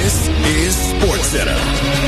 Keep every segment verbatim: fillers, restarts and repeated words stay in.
This is SportsCenter.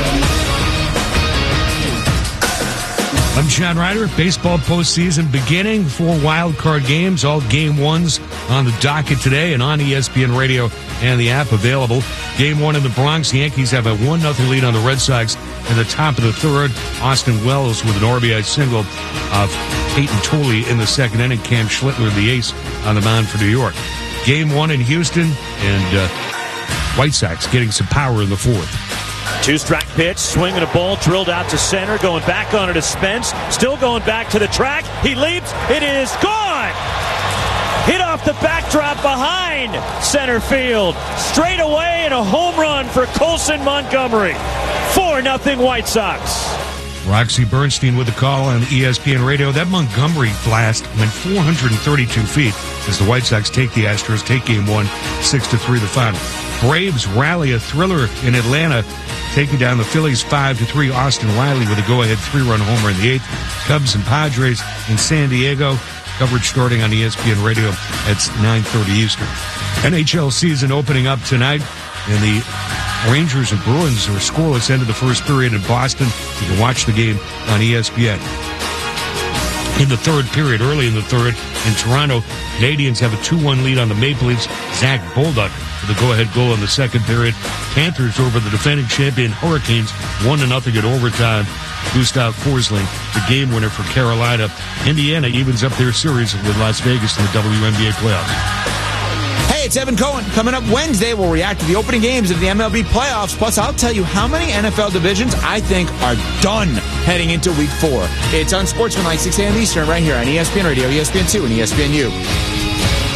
I'm John Ryder. Baseball postseason beginning. Four wild card games, all game ones on the docket today and on E S P N Radio and the app available. Game one in the Bronx. The Yankees have a one nothing lead on the Red Sox in the top of the third. Austin Wells with an R B I single of Peyton Tolley in the second inning. Cam Schlittler, the ace, on the mound for New York. Game one in Houston, and uh, White Sox getting some power in the fourth. Two-strike pitch, swinging a ball, drilled out to center, going back on it to Spence, still going back to the track. He leaps, it is gone! Hit off the backdrop behind center field. Straight away and a home run for Colson Montgomery. four nothing White Sox. Roxy Bernstein with the call on E S P N Radio. That Montgomery blast went four hundred thirty-two feet as the White Sox take the Astros, take game one, six to three the final. Braves rally a thriller in Atlanta, taking down the Phillies five to three. Austin Riley with a go-ahead three-run homer in the eighth. Cubs and Padres in San Diego. Coverage starting on E S P N Radio at nine thirty Eastern. N H L season opening up tonight, and the Rangers and Bruins are scoreless end of the first period in Boston. You can watch the game on E S P N. In the third period, early in the third, in Toronto, Canadians have a two one lead on the Maple Leafs. Zach Bolduc with a go-ahead goal in the second period. Panthers over the defending champion Hurricanes, one to nothing at overtime. Gustav Forsling, the game winner for Carolina. Indiana evens up their series with Las Vegas in the W N B A playoffs. Hey, it's Evan Cohen. Coming up Wednesday, we'll react to the opening games of the M L B playoffs. Plus, I'll tell you how many N F L divisions I think are done heading into week four. It's on Sportsman Like six a.m. Eastern right here on E S P N Radio, E S P N two, and E S P N U.